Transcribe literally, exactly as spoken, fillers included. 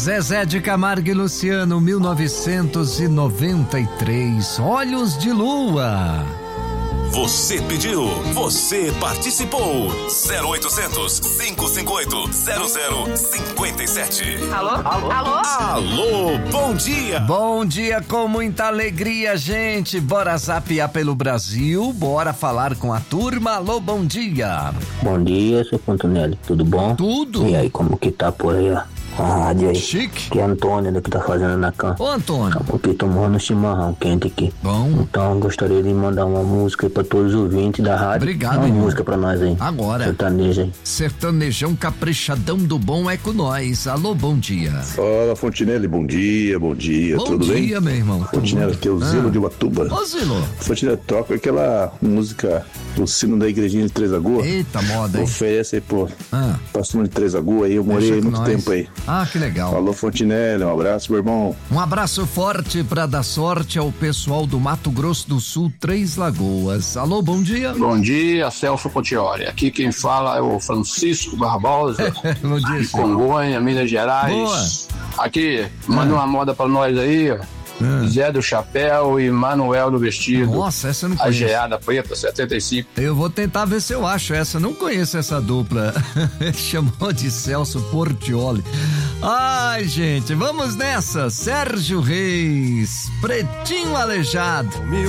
Zezé de Camargo e Luciano, mil novecentos e noventa e três. Olhos de Lua. Você pediu, você participou. zero oitocentos, cinco cinco oito, zero zero cinco sete. Alô? Alô? Alô? Alô, bom dia. Bom dia, com muita alegria, gente. Bora zapear pelo Brasil, bora falar com a turma. Alô, bom dia. Bom dia, seu Fontenelle, tudo bom? Tudo. E aí, como que tá por aí, ó? A rádio aí. Chique. Que é Antônio, né, que tá fazendo na cama. Ô, Antônio. Tá aqui tomando chimarrão quente aqui. Bom. Então, gostaria de mandar uma música aí pra todos os ouvintes da rádio. Obrigado, Uma irmão. música pra nós aí. Agora. Sertanejo aí. Sertanejão caprichadão do bom é com nós. Alô, bom dia. Fala, Fontenelle, bom dia, bom dia, Bom tudo bem? dia, meu irmão. Fontenelle, aqui é o Zilo Ah. de Ubatuba. Ô, Zilo. Fontenelle, toca aquela música, o sino da igrejinha de Três Lagoas. Eita, moda, hein? Oferece aí, pô, Ah. pra cima de Três Lagoas aí, eu morei Deixa aí com muito nós. tempo aí. Ah, que legal. Falou, Fontenelle, um abraço, meu irmão. Um abraço forte pra dar sorte ao pessoal do Mato Grosso do Sul, Três Lagoas. Alô, bom dia. Bom dia, Celso Pontioli. Aqui quem fala é o Francisco Barbosa, Bom dia, de senhor. Congonha, Minas Gerais. Aqui, manda uma moda pra nós aí, ó. Zé do Chapéu e Manuel do Vestido. Nossa, essa eu não A conheço. Geada Preta, setenta e cinco. Eu vou tentar ver se eu acho essa. Não conheço essa dupla. Chamou de Celso Portioli. Ai, gente, vamos nessa. Sérgio Reis, Pretinho Aleijado.